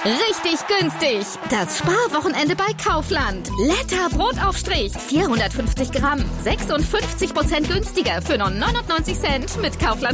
Richtig günstig. Das Sparwochenende bei Kaufland. Letter Brotaufstrich. 450 Gramm. 56% günstiger für nur 99 Cent mit Kaufland